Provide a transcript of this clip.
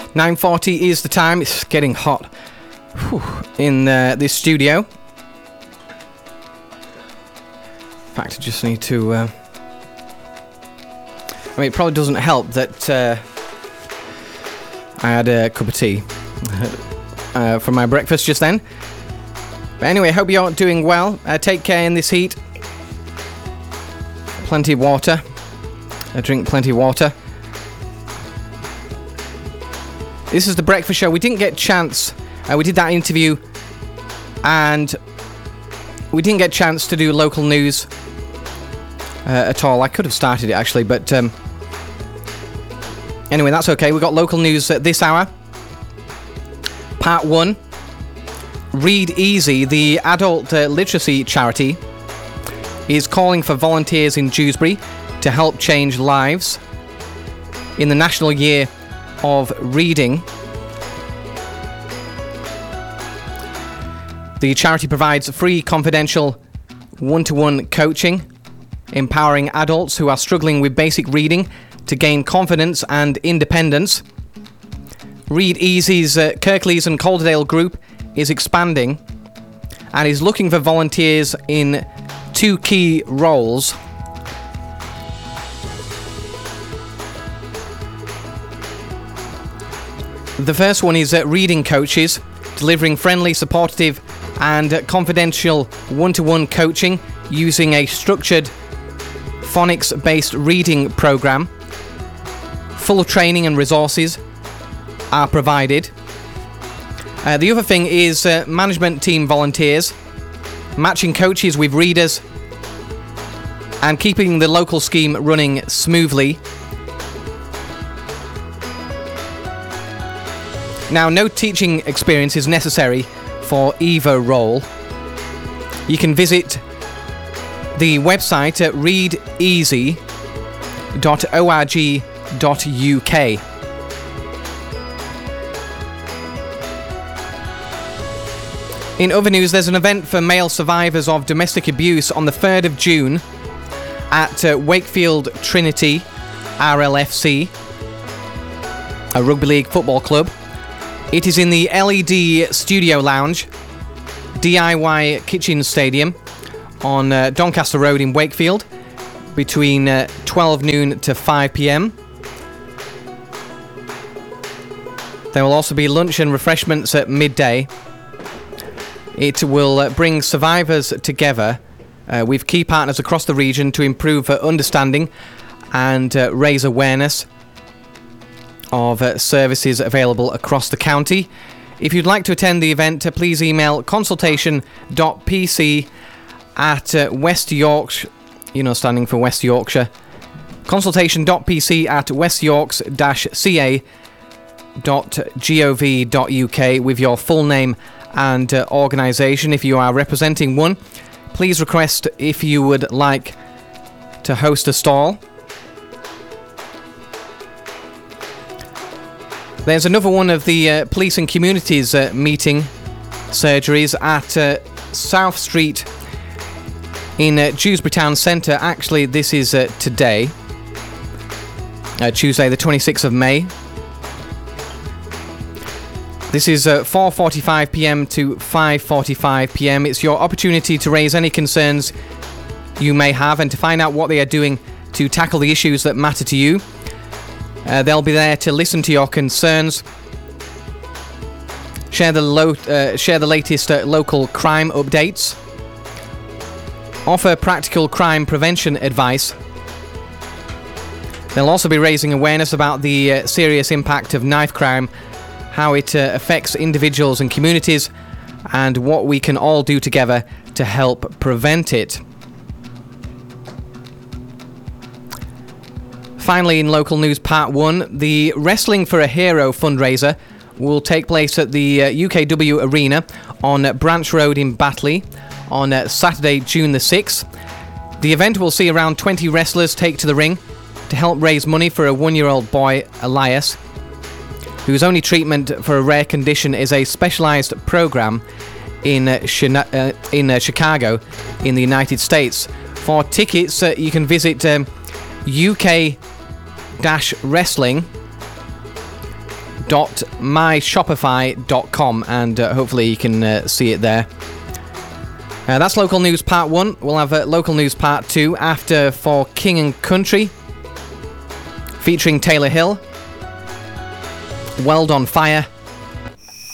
9:40 is the time. It's getting hot in this studio. In fact, I just need to... I mean, it probably doesn't help that I had a cup of tea for my breakfast just then. But anyway, I hope you're doing well. Take care in this heat. Plenty of water. Drink plenty of water. This is the breakfast show. We didn't get a chance. We did that interview, and we didn't get a chance to do local news at all. I could have started it actually, but anyway, that's okay. We got local news this hour. Part 1. Read Easy, the adult literacy charity, is calling for volunteers in Dewsbury to help change lives in the National Year of Reading. The charity provides free, confidential, one-to-one coaching, empowering adults who are struggling with basic reading to gain confidence and independence. Read Easy's Kirklees and Calderdale group is expanding and is looking for volunteers in 2 key roles. The first one is reading coaches, delivering friendly, supportive and confidential one-to-one coaching using a structured phonics-based reading program. Full training and resources are provided. The other thing is management team volunteers, matching coaches with readers and keeping the local scheme running smoothly. Now, no teaching experience is necessary for either role. You can visit the website at readeasy.org.uk. In other news, there's an event for male survivors of domestic abuse on the 3rd of June at Wakefield Trinity RLFC, a rugby league football club. It is in the LED Studio Lounge, DIY Kitchen Stadium on Doncaster Road in Wakefield between 12 noon to 5 p.m. There will also be lunch and refreshments at midday. It will bring survivors together with key partners across the region to improve understanding and raise awareness of services available across the county. If you'd like to attend the event, please email consultation.pc@West Yorkshire, standing for West Yorkshire, consultation.pc@westyorks-ca.gov.uk with your full name and organisation. If you are representing one, please request if you would like to host a stall. There's another one of the police and communities meeting surgeries at South Street in Dewsbury Town Centre. Actually, this is today, Tuesday the 26th of May. This is 4:45 p.m. to 5:45 p.m. It's your opportunity to raise any concerns you may have and to find out what they are doing to tackle the issues that matter to you. They'll be there to listen to your concerns, share the latest local crime updates, offer practical crime prevention advice. They'll also be raising awareness about the serious impact of knife crime, how it affects individuals and communities, and what we can all do together to help prevent it. Finally, in local news part 1, the Wrestling for a Hero fundraiser will take place at the UKW Arena on Branch Road in Batley on Saturday, June the 6th. The event will see around 20 wrestlers take to the ring to help raise money for a 1-year-old boy, Elias, whose only treatment for a rare condition is a specialised program in Chicago in the United States. For tickets, you can visit UK-wrestling shop.myshopify.com, and hopefully you can see it there. That's local news part 1. We'll have local news part 2 after For King and Country, featuring Taylor Hill, World on Fire,